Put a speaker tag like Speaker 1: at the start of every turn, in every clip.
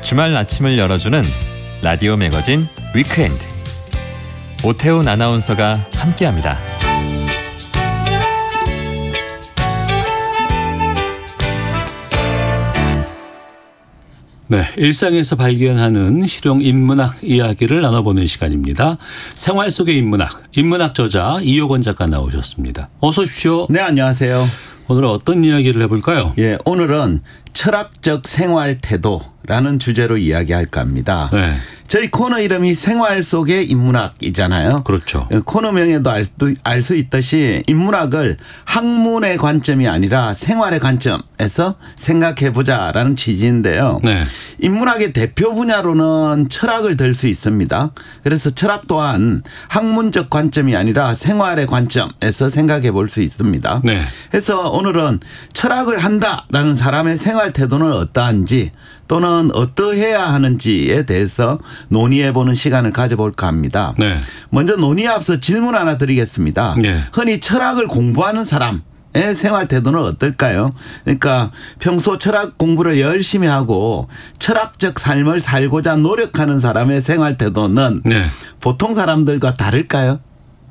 Speaker 1: 주말 아침을 열어주는 라디오 매거진 위크엔드. 오태훈 아나운서가 함께합니다.
Speaker 2: 네, 일상에서 발견하는 실용 인문학 이야기를 나눠보는 시간입니다. 생활 속의 인문학 저자 이효건 작가 나오셨습니다. 어서 오십시오.
Speaker 3: 네, 안녕하세요.
Speaker 2: 오늘은 어떤 이야기를 해볼까요?
Speaker 3: 예, 오늘은 철학적 생활 태도라는 주제로 이야기할까 합니다.
Speaker 2: 네.
Speaker 3: 저희 코너 이름이 생활 속의 인문학이잖아요.
Speaker 2: 그렇죠.
Speaker 3: 코너명에도 알 수 있듯이 인문학을 학문의 관점이 아니라 생활의 관점에서 생각해보자라는 취지인데요.
Speaker 2: 네.
Speaker 3: 인문학의 대표 분야로는 철학을 들 수 있습니다. 그래서 철학 또한 학문적 관점이 아니라 생활의 관점에서 생각해 볼 수 있습니다.
Speaker 2: 네.
Speaker 3: 그래서 오늘은 철학을 한다라는 사람의 생활 태도는 어떠한지 또는 어떠해야 하는지에 대해서 논의해보는 시간을 가져볼까 합니다.
Speaker 2: 네.
Speaker 3: 먼저 논의에 앞서 질문 하나 드리겠습니다.
Speaker 2: 네.
Speaker 3: 흔히 철학을 공부하는 사람의 생활 태도는 어떨까요? 그러니까 평소 철학 공부를 열심히 하고 철학적 삶을 살고자 노력하는 사람의 생활 태도는
Speaker 2: 네.
Speaker 3: 보통 사람들과 다를까요?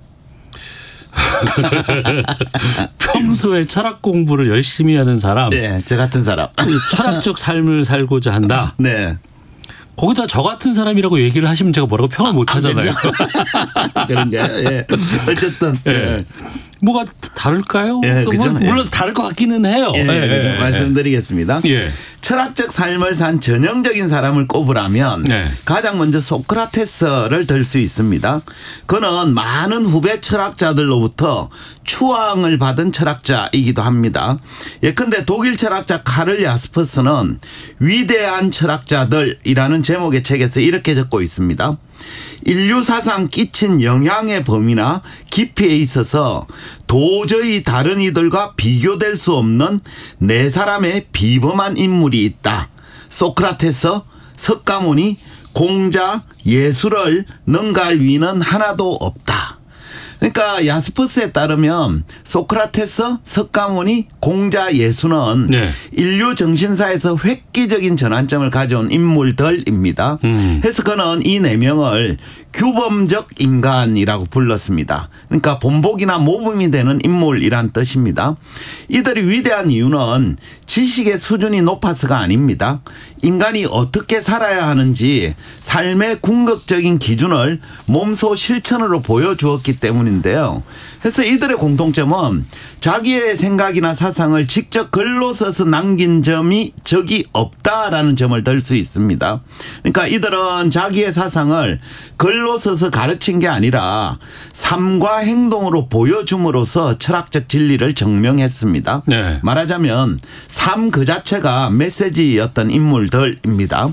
Speaker 2: 평소에 철학 공부를 열심히 하는 사람.
Speaker 3: 네, 저 같은 사람.
Speaker 2: 철학적 삶을 살고자 한다.
Speaker 3: 네.
Speaker 2: 거기다 저 같은 사람이라고 얘기를 하시면 제가 뭐라고 평을 못 하잖아요.
Speaker 3: 그런가요? 예. 어쨌든.
Speaker 2: 예.
Speaker 3: 예.
Speaker 2: 뭐가 다를까요?
Speaker 3: 예, 그죠?
Speaker 2: 물론 다를 것 같기는 해요.
Speaker 3: 예, 예, 말씀드리겠습니다.
Speaker 2: 예.
Speaker 3: 철학적 삶을 산 전형적인 사람을 꼽으라면
Speaker 2: 네.
Speaker 3: 가장 먼저 소크라테스를 들 수 있습니다. 그는 많은 후배 철학자들로부터 추앙을 받은 철학자이기도 합니다. 예컨대 독일 철학자 카를 야스퍼스는 위대한 철학자들이라는 제목의 책에서 이렇게 적고 있습니다. 인류 사상 끼친 영향의 범위나 깊이에 있어서 도저히 다른 이들과 비교될 수 없는 네 사람의 비범한 인물이 있다. 소크라테스, 석가모니, 공자, 예술을 능가할 위는 하나도 없다. 그러니까 야스퍼스에 따르면 소크라테스, 석가모니, 공자, 예수는
Speaker 2: 네.
Speaker 3: 인류 정신사에서 획기적인 전환점을 가져온 인물들입니다. 그래서 그는 이 네 명을 규범적 인간이라고 불렀습니다. 그러니까 본보기나 모범이 되는 인물이란 뜻입니다. 이들이 위대한 이유는 지식의 수준이 높아서가 아닙니다. 인간이 어떻게 살아야 하는지 삶의 궁극적인 기준을 몸소 실천으로 보여주었기 때문인데요. 그래서 이들의 공통점은 자기의 생각이나 사상을 직접 글로 써서 남긴 점이 적이 없다라는 점을 들 수 있습니다. 그러니까 이들은 자기의 사상을 글로 써서 가르친 게 아니라 삶과 행동으로 보여줌으로써 철학적 진리를 증명했습니다.
Speaker 2: 네.
Speaker 3: 말하자면 삶 그 자체가 메시지였던 인물들입니다.